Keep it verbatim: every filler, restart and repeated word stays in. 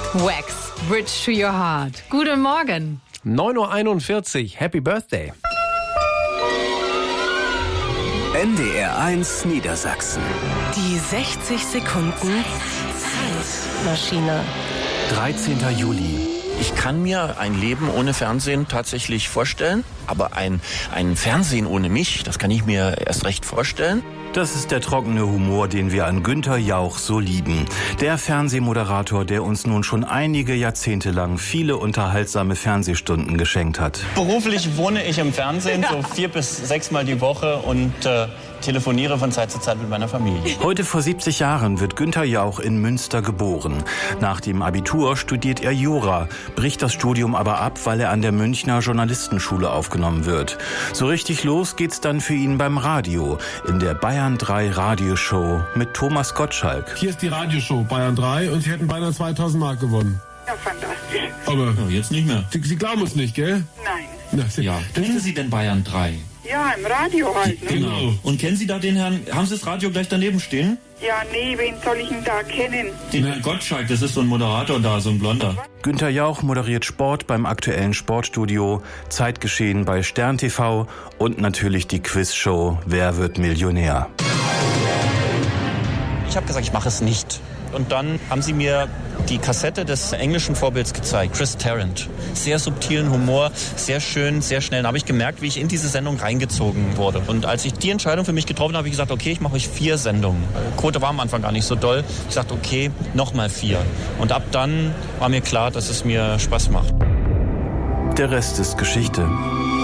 Wax, Bridge to Your Heart. Guten Morgen. neun Uhr einundvierzig, Happy Birthday. N D R eins Niedersachsen. Die sechzig Sekunden Zeitmaschine. dreizehnter Juli. Ich kann mir ein Leben ohne Fernsehen tatsächlich vorstellen, aber ein, ein Fernsehen ohne mich, das kann ich mir erst recht vorstellen. Das ist der trockene Humor, den wir an Günther Jauch so lieben. Der Fernsehmoderator, der uns nun schon einige Jahrzehnte lang viele unterhaltsame Fernsehstunden geschenkt hat. Beruflich wohne ich im Fernsehen, so vier bis sechs Mal die Woche und äh, telefoniere von Zeit zu Zeit mit meiner Familie. Heute vor siebzig Jahren wird Günther Jauch in Münster geboren. Nach dem Abitur studiert er Jura, bricht das Studium aber ab, weil er an der Münchner Journalistenschule aufgenommen wird. So richtig los geht's dann für ihn beim Radio, in der Bayern drei Radioshow mit Thomas Gottschalk. Hier ist die Radioshow Bayern drei und Sie hätten beinahe zweitausend Mark gewonnen. Ja, fantastisch. Aber Oh, jetzt nicht mehr. Sie, Sie glauben uns nicht, gell? Nein. Na, Sie, Ja, kennen Sie denn Bayern drei? Ja, im Radio halt, ne? Genau. Und kennen Sie da den Herrn, haben Sie das Radio gleich daneben stehen? Ja, nee, wen soll ich denn da kennen? Den Herrn Gottschalk, das ist so ein Moderator da, so ein Blonder. Günther Jauch moderiert Sport beim aktuellen Sportstudio, Zeitgeschehen bei Stern T V und natürlich die Quizshow Wer wird Millionär? Ich habe gesagt, ich mache es nicht. Und dann haben sie mir die Kassette des englischen Vorbilds gezeigt, Chris Tarrant. Sehr subtilen Humor, sehr schön, sehr schnell. Da habe ich gemerkt, wie ich in diese Sendung reingezogen wurde. Und als ich die Entscheidung für mich getroffen habe, habe ich gesagt, okay, ich mache euch vier Sendungen. Die Quote war am Anfang gar nicht so doll. Ich sagte, okay, nochmal vier. Und ab dann war mir klar, dass es mir Spaß macht. Der Rest ist Geschichte.